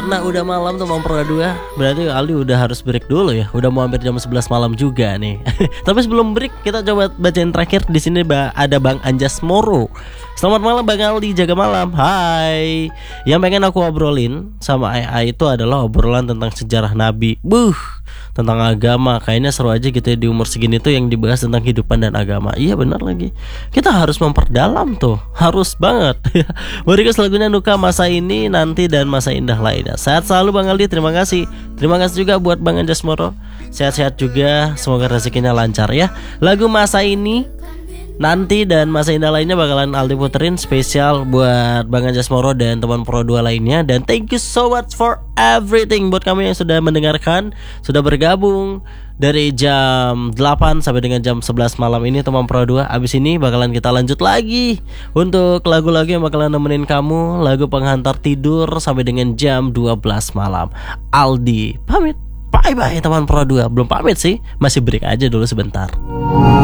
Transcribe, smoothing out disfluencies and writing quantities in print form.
Karena udah malam teman Pro 2, berarti Aldi udah harus break dulu ya. Udah mau hampir jam 11 malam juga nih. Tapi sebelum break kita coba bacain terakhir. Di sini ada Bang Anjas Moro. Selamat malam Bang Aldi, jaga malam. Hai. Yang pengen aku obrolin sama AI itu adalah obrolan tentang sejarah Nabi. Tentang agama. Kayaknya seru aja gitu ya di umur segini tuh yang dibahas tentang kehidupan dan agama. Iya benar lagi. Kita harus memperdalam tuh. Harus banget. Berikut lagunya Nuka Masa Ini, Nanti, dan Masa Indah lainnya. Sehat selalu Bang Aldi, terima kasih. Terima kasih juga buat Bang Anjas Moro. Sehat-sehat juga, semoga rezekinya lancar ya. Lagu Masa Ini, Nanti, dan Masa Indah lainnya bakalan Aldi puterin spesial buat Bang Anjas Moro dan teman Pro 2 lainnya. Dan thank you so much for everything buat kamu yang sudah mendengarkan, sudah bergabung dari jam 8 sampai dengan jam 11 malam ini teman Pro 2. Abis ini bakalan kita lanjut lagi untuk lagu-lagu yang bakalan nemenin kamu, lagu penghantar tidur sampai dengan jam 12 malam. Aldi pamit, bye-bye teman Pro 2. Belum pamit sih, masih break aja dulu sebentar.